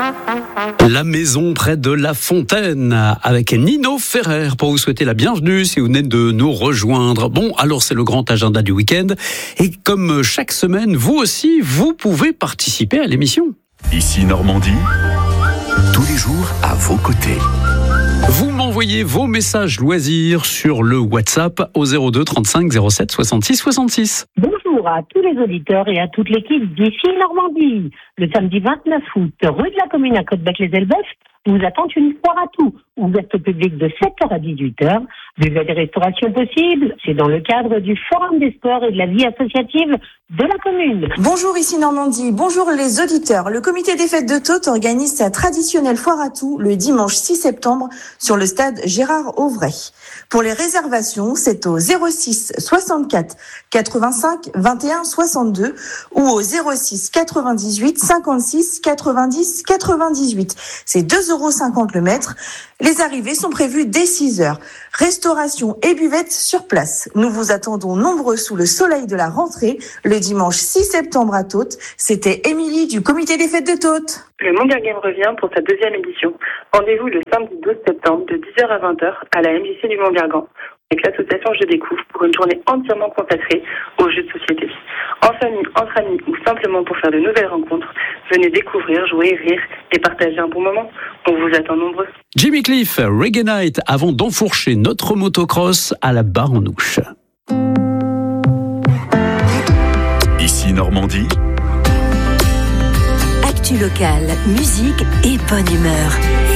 La maison près de La Fontaine avec Nino Ferrer pour vous souhaiter la bienvenue si vous venez de nous rejoindre. Bon, alors c'est le grand agenda du week-end et comme chaque semaine, vous aussi, vous pouvez participer à l'émission. Ici Normandie, tous les jours à vos côtés. Vous m'envoyez vos messages loisirs sur le WhatsApp au 02 35 07 66 66. Bonjour à tous les auditeurs et à toute l'équipe d'ici Normandie. Le samedi 29 août, rue de la Commune à Côtebec-les-Elbeuf, vous attend une foire à tout, ouverte au public de 7h à 18h. Buvez des restaurations possibles. C'est dans le cadre du Forum des sports et de la vie associative de la commune. Bonjour, ici Normandie. Bonjour les auditeurs. Le comité des fêtes de Tôtes organise sa traditionnelle foire à tout le dimanche 6 septembre sur le stade Gérard Auvray. Pour les réservations, c'est au 06 64 85 21 62 ou au 06 98 56 90 98. C'est 2,50 € le mètre. Les arrivées sont prévues dès 6h. Restauration et buvette sur place. Nous vous attendons nombreux sous le soleil de la rentrée le dimanche 6 septembre à Tôtes. C'était Émilie du comité des fêtes de Tôtes. Le Montgargan revient pour sa deuxième édition. Rendez-vous le samedi 12 septembre de 10h à 20h à la MJC du Montgargan avec l'association Je Découvre pour une journée entièrement consacrée aux jeux de société. En famille, entre amis ou simplement pour faire de nouvelles rencontres, venez découvrir, jouer, rire et partager un bon moment. On vous attend nombreux. Jimmy Cliff, Reggae Night, avant d'enfourcher notre motocross à la Barre-en-Ouche. Ici Normandie, Actu locale, musique et bonne humeur.